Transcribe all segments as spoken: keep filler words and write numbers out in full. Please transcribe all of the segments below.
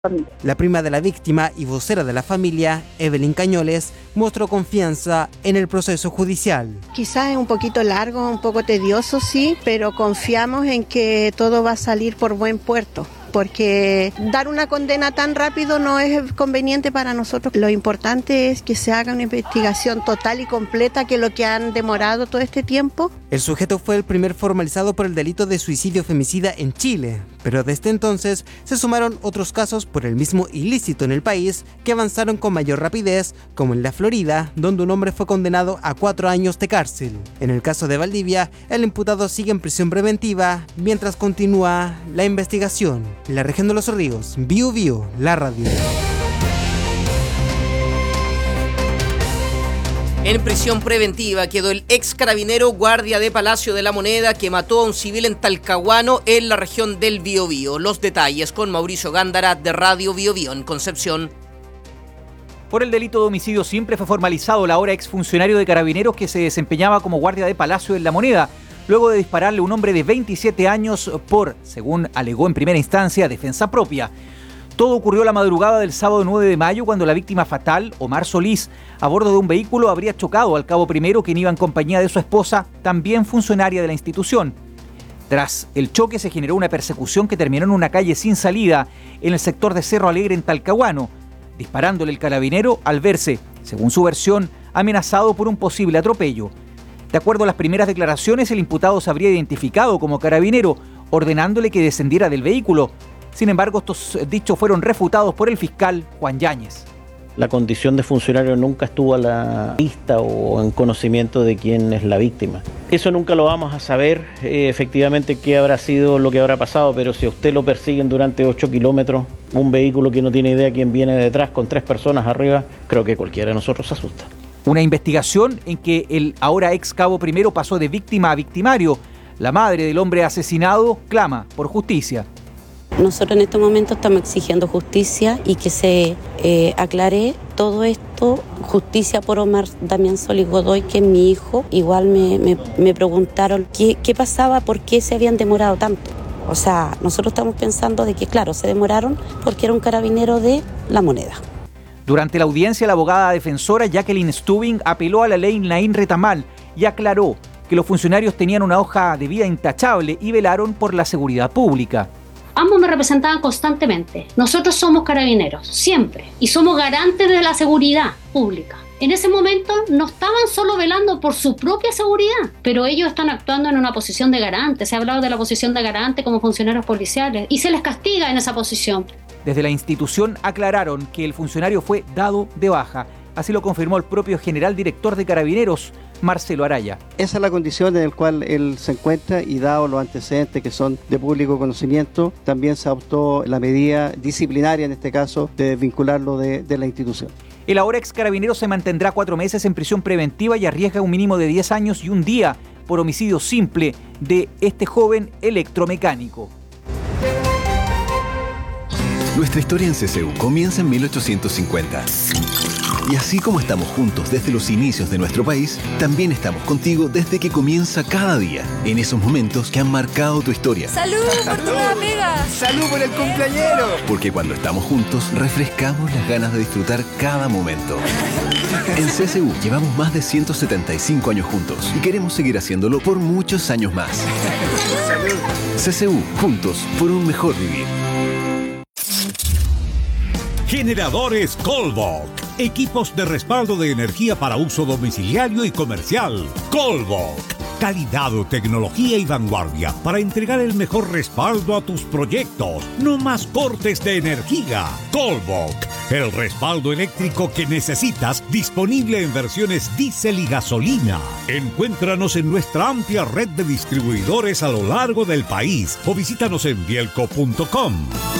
La prima de la víctima y vocera de la familia, Evelyn Cañoles, mostró confianza en el proceso judicial. Quizás es un poquito largo, un poco tedioso, sí, pero confiamos en que todo va a salir por buen puerto, porque dar una condena tan rápido no es conveniente para nosotros. Lo importante es que se haga una investigación total y completa, que es lo que han demorado todo este tiempo. El sujeto fue el primer formalizado por el delito de suicidio femicida en Chile, pero desde entonces se sumaron otros casos por el mismo ilícito en el país que avanzaron con mayor rapidez, como en la Florida, donde un hombre fue condenado a cuatro años de cárcel. En el caso de Valdivia, el imputado sigue en prisión preventiva mientras continúa la investigación. En la región de Los Ríos, Biu Biu, la radio. En prisión preventiva quedó el ex carabinero guardia de Palacio de la Moneda que mató a un civil en Talcahuano, en la región del Biobío. Los detalles con Mauricio Gándara de Radio Biobío en Concepción. Por el delito de homicidio simple fue formalizado el ahora exfuncionario de Carabineros que se desempeñaba como guardia de Palacio de la Moneda, luego de dispararle a un hombre de veintisiete años por, según alegó en primera instancia, defensa propia. Todo ocurrió la madrugada del sábado nueve de mayo, cuando la víctima fatal, Omar Solís, a bordo de un vehículo habría chocado al cabo primero, quien iba en compañía de su esposa, también funcionaria de la institución. Tras el choque se generó una persecución que terminó en una calle sin salida en el sector de Cerro Alegre en Talcahuano, disparándole el carabinero al verse, según su versión, amenazado por un posible atropello. De acuerdo a las primeras declaraciones, el imputado se habría identificado como carabinero, ordenándole que descendiera del vehículo. Sin embargo, estos dichos fueron refutados por el fiscal Juan Yáñez. La condición de funcionario nunca estuvo a la vista o en conocimiento de quién es la víctima. Eso nunca lo vamos a saber eh, efectivamente qué habrá sido lo que habrá pasado, pero si a usted lo persiguen durante ocho kilómetros, un vehículo que no tiene idea quién viene detrás con tres personas arriba, creo que cualquiera de nosotros se asusta. Una investigación en que el ahora ex cabo primero pasó de víctima a victimario. La madre del hombre asesinado clama por justicia. Nosotros en este momento estamos exigiendo justicia y que se eh, aclare todo esto, justicia por Omar Damián Solís Godoy, que es mi hijo. Igual me, me, me preguntaron qué, qué pasaba, por qué se habían demorado tanto. O sea, nosotros estamos pensando de que, claro, se demoraron porque era un carabinero de La Moneda. Durante la audiencia, la abogada defensora Jacqueline Stubing apeló a la ley Naín Retamal y aclaró que los funcionarios tenían una hoja de vida intachable y velaron por la seguridad pública. Ambos me representaban constantemente. Nosotros somos carabineros, siempre, y somos garantes de la seguridad pública. En ese momento no estaban solo velando por su propia seguridad, pero ellos están actuando en una posición de garante. Se ha hablado de la posición de garante como funcionarios policiales y se les castiga en esa posición. Desde la institución aclararon que el funcionario fue dado de baja. Así lo confirmó el propio general director de Carabineros, Marcelo Araya. Esa es la condición en la cual él se encuentra y dado los antecedentes que son de público conocimiento, también se adoptó la medida disciplinaria, en este caso, de vincularlo de, de la institución. El ahora ex carabinero se mantendrá cuatro meses en prisión preventiva y arriesga un mínimo de diez años y un día por homicidio simple de este joven electromecánico. Nuestra historia en C C U comienza en mil ochocientos cincuenta. Y así como estamos juntos desde los inicios de nuestro país, también estamos contigo desde que comienza cada día, en esos momentos que han marcado tu historia. ¡Salud por tu nueva pega! ¡Salud por el cumpleañero! Porque cuando estamos juntos, refrescamos las ganas de disfrutar cada momento. En C C U llevamos más de ciento setenta y cinco años juntos y queremos seguir haciéndolo por muchos años más. ¡Salud! C C U, juntos por un mejor vivir. Generadores Colbok. Equipos de respaldo de energía para uso domiciliario y comercial. Colbok. Calidad, tecnología y vanguardia para entregar el mejor respaldo a tus proyectos. No más cortes de energía. Colbok. El respaldo eléctrico que necesitas, disponible en versiones diésel y gasolina. Encuéntranos en nuestra amplia red de distribuidores a lo largo del país o visítanos en bielco punto com.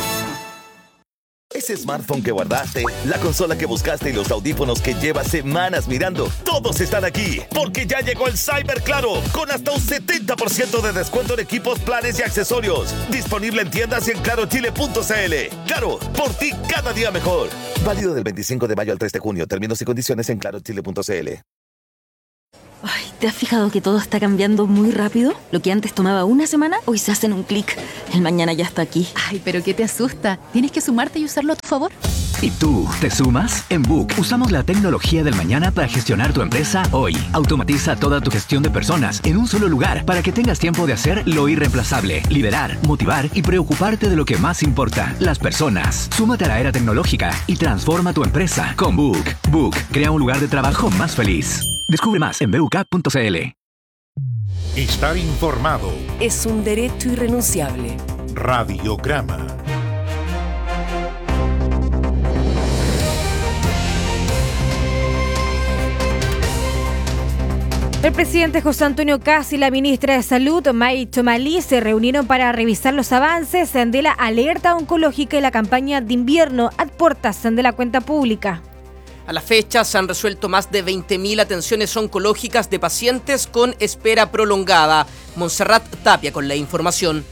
Ese smartphone que guardaste, la consola que buscaste y los audífonos que llevas semanas mirando, todos están aquí, porque ya llegó el Cyber Claro, con hasta un setenta por ciento de descuento en equipos, planes y accesorios. Disponible en tiendas y en claro chile punto c l. Claro, por ti cada día mejor. Válido del veinticinco de mayo al tres de junio. Términos y condiciones en claro chile punto c l. Ay, ¿Te has fijado que todo está cambiando muy rápido? Lo que antes tomaba una semana, hoy se hace en un clic. El mañana ya está aquí. Ay, pero ¿qué te asusta? Tienes que sumarte y usarlo a tu favor. ¿Y tú, te sumas? En Book usamos la tecnología del mañana para gestionar tu empresa hoy. Automatiza toda tu gestión de personas en un solo lugar para que tengas tiempo de hacer lo irreemplazable, liderar, motivar y preocuparte de lo que más importa, las personas. Súmate a la era tecnológica y transforma tu empresa con Book. Book crea un lugar de trabajo más feliz. Descubre más en b u k punto c l. Estar informado es un derecho irrenunciable. Radiograma. El presidente José Antonio Kast y la ministra de Salud, May Tomalí, se reunieron para revisar los avances de la alerta oncológica y la campaña de invierno a puertas de la cuenta pública. A la fecha se han resuelto más de veinte mil atenciones oncológicas de pacientes con espera prolongada. Montserrat Tapia con la información.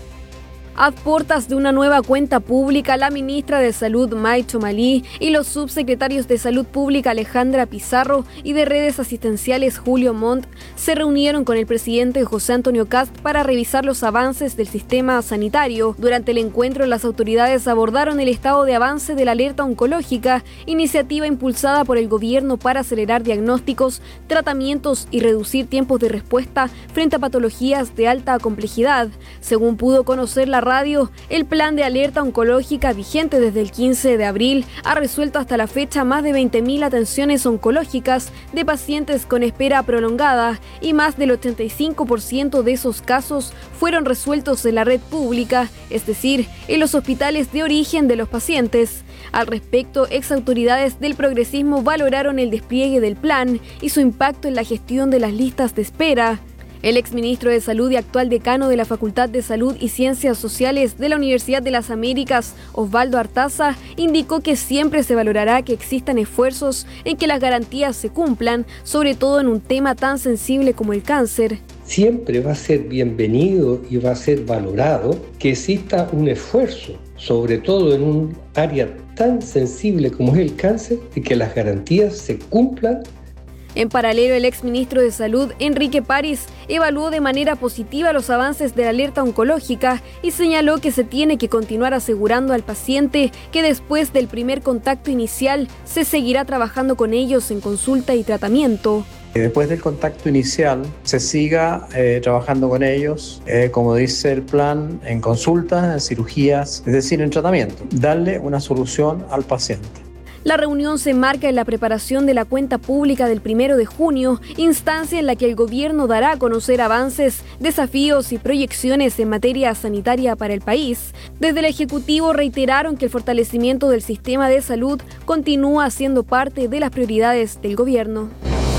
A puertas de una nueva cuenta pública, la ministra de Salud, May Tomalí, y los subsecretarios de Salud Pública, Alejandra Pizarro, y de Redes Asistenciales, Julio Montt, se reunieron con el presidente José Antonio Kast para revisar los avances del sistema sanitario. Durante el encuentro, las autoridades abordaron el estado de avance de la alerta oncológica, iniciativa impulsada por el gobierno para acelerar diagnósticos, tratamientos y reducir tiempos de respuesta frente a patologías de alta complejidad. Según pudo conocer la radio, el plan de alerta oncológica vigente desde el quince de abril ha resuelto hasta la fecha más de veinte mil atenciones oncológicas de pacientes con espera prolongada y más del ochenta y cinco por ciento de esos casos fueron resueltos en la red pública, es decir, en los hospitales de origen de los pacientes. Al respecto, ex autoridades del progresismo valoraron el despliegue del plan y su impacto en la gestión de las listas de espera. El exministro de Salud y actual decano de la Facultad de Salud y Ciencias Sociales de la Universidad de las Américas, Osvaldo Artaza, indicó que siempre se valorará que existan esfuerzos en que las garantías se cumplan, sobre todo en un tema tan sensible como el cáncer. Siempre va a ser bienvenido y va a ser valorado que exista un esfuerzo, sobre todo en un área tan sensible como es el cáncer, de que las garantías se cumplan. En paralelo, el exministro de Salud, Enrique París, evaluó de manera positiva los avances de la alerta oncológica y señaló que se tiene que continuar asegurando al paciente que después del primer contacto inicial se seguirá trabajando con ellos en consulta y tratamiento. Después del contacto inicial se siga eh, trabajando con ellos, eh, como dice el plan, en consultas, en cirugías, es decir, en tratamiento. Darle una solución al paciente. La reunión se enmarca en la preparación de la cuenta pública del primero de junio, instancia en la que el gobierno dará a conocer avances, desafíos y proyecciones en materia sanitaria para el país. Desde el Ejecutivo reiteraron que el fortalecimiento del sistema de salud continúa siendo parte de las prioridades del gobierno.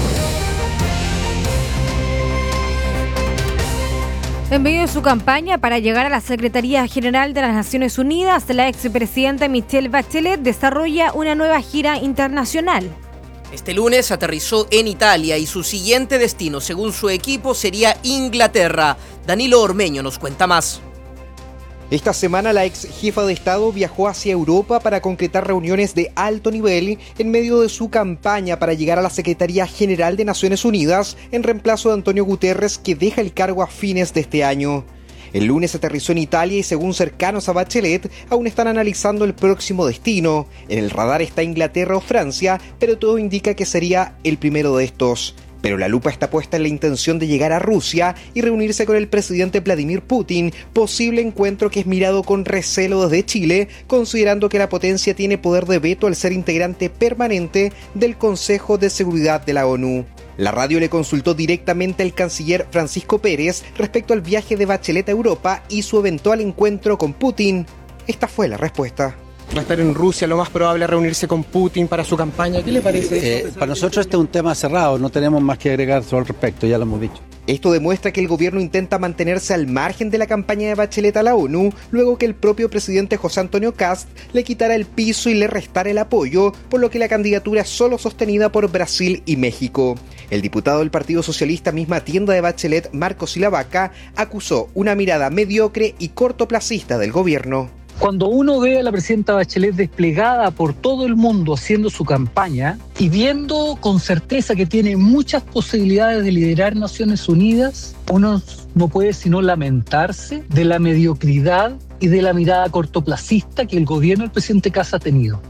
En medio de su campaña para llegar a la Secretaría General de las Naciones Unidas, la expresidenta Michelle Bachelet desarrolla una nueva gira internacional. Este lunes aterrizó en Italia y su siguiente destino, según su equipo, sería Inglaterra. Danilo Ormeño nos cuenta más. Esta semana la ex jefa de Estado viajó hacia Europa para concretar reuniones de alto nivel en medio de su campaña para llegar a la Secretaría General de Naciones Unidas en reemplazo de Antonio Guterres, que deja el cargo a fines de este año. El lunes aterrizó en Italia y, según cercanos a Bachelet, aún están analizando el próximo destino. En el radar está Inglaterra o Francia, pero todo indica que sería el primero de estos. Pero la lupa está puesta en la intención de llegar a Rusia y reunirse con el presidente Vladimir Putin, posible encuentro que es mirado con recelo desde Chile, considerando que la potencia tiene poder de veto al ser integrante permanente del Consejo de Seguridad de la ONU. La radio le consultó directamente al canciller Francisco Pérez respecto al viaje de Bachelet a Europa y su eventual encuentro con Putin. Esta fue la respuesta. Va a estar en Rusia, lo más probable es reunirse con Putin para su campaña. ¿Qué le parece? Eh, para nosotros este es un tema cerrado, no tenemos más que agregar sobre el respecto, ya lo hemos dicho. Esto demuestra que el gobierno intenta mantenerse al margen de la campaña de Bachelet a la ONU, luego que el propio presidente José Antonio Kast le quitara el piso y le restara el apoyo, por lo que la candidatura es solo sostenida por Brasil y México. El diputado del Partido Socialista, misma tienda de Bachelet, Marcos Silavaca, acusó una mirada mediocre y cortoplacista del gobierno. Cuando uno ve a la presidenta Bachelet desplegada por todo el mundo haciendo su campaña y viendo con certeza que tiene muchas posibilidades de liderar Naciones Unidas, uno no puede sino lamentarse de la mediocridad y de la mirada cortoplacista que el gobierno del presidente Kast ha tenido.